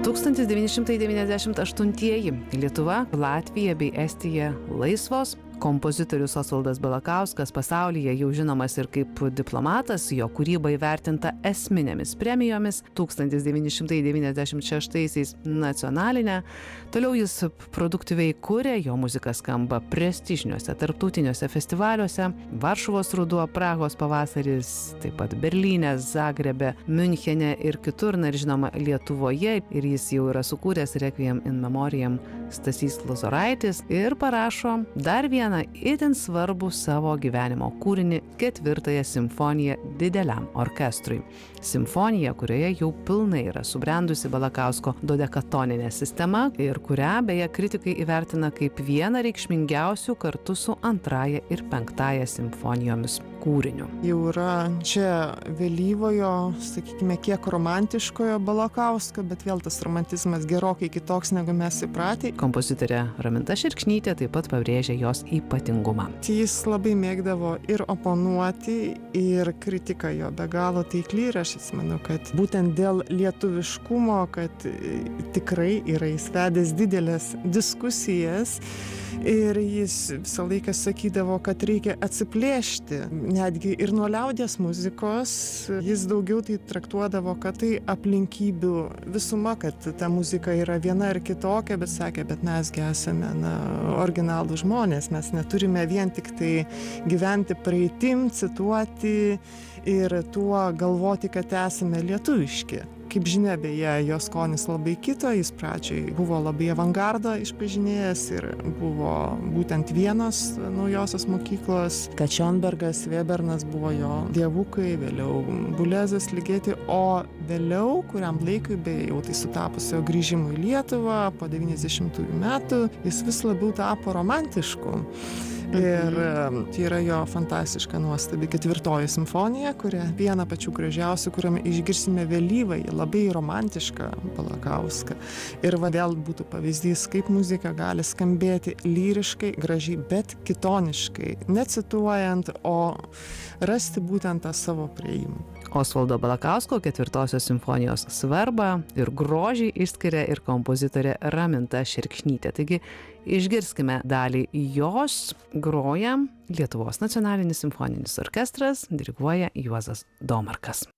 1998 Lietuva, Latvija bei Estija laisvos. Kompozitorius Osvaldas Balakauskas pasaulyje jau žinomas ir kaip diplomatas, jo kūryba įvertinta esminėmis premijomis, 1996 nacionalinę. Toliau jis produktyviai kuria, jo muzika skamba prestižiniuose tarptautiniuose festivaliuose, Varšuvos ruduo, Prahos pavasaris, taip pat Berlyne, Zagrebe, Miunchene ir kitur, na ir žinoma Lietuvoje, ir jis jau yra sukūręs Requiem in Memoriam Stasys Lozoraitis ir parašo dar vieną itin svarbų savo gyvenimo kūrinį, 4 simfoniją dideliam orkestrui. Simfonija, kurioje jau pilnai yra subrendusi Balakausko dodekatoninė sistema ir kurią beje kritikai įvertina kaip vieną reikšmingiausių kartu su 2 ir 5 simfonijomis kūriniu. Jau yra čia vėlyvojo, sakykime, kiek romantiškojo Balakausko, bet vėl tas romantizmas gerokai kitoks negu mes įpratę. Kompozitorė Raminta Šerkšnytė taip pat pabrėžia jos ypatingumą. Jis labai mėgdavo ir oponuoti, ir kritika jo be galo taikli, ir aš manau, kad būtent dėl lietuviškumo, kad tikrai yra įsvedęs didelės diskusijas, ir jis visą laiką sakydavo, kad reikia atsiplėšti netgi ir nuo liaudies muzikos. Jis daugiau tai traktuodavo, kad tai aplinkybių visuma, kad ta muzika yra viena ar kitokia, bet sakė, bet mesgi esame originalų žmonės, mes neturime vien tik tai gyventi praeitim, cituoti ir tuo galvoti, kad esame lietuviški. Kaip žinia, beje, jo skonis labai kito, jis pradžioj buvo labai avangardą išpažinėjęs ir buvo būtent Vienos naujosios mokyklos. Kačionbergas, Webernas buvo jo dievukai, vėliau Bulezas, Ligeti, o vėliau, kuriam laikui, beje, jau tai sutapusio grįžimo į Lietuvą po 90 metų, jis vis labiau tapo romantišku. Ir tai yra jo fantastiška nuostabi 4 simfonija, kurią vieną pačių gražiausių, kuriame išgirsime vėlyvąjį, labai romantišką Balakauską. Ir vėl būtų pavyzdys, kaip muzika gali skambėti lyriškai, gražiai, bet kitoniškai, necituojant, o rasti būtent tą savo priėjimą. Osvaldo Balakausko 4 simfonijos svarbą ir grožį išskiria ir kompozitorė Raminta Šerkšnytė. Taigi išgirskime dalį jos, groja Lietuvos nacionalinis simfoninis orkestras, diriguoja Juozas Domarkas.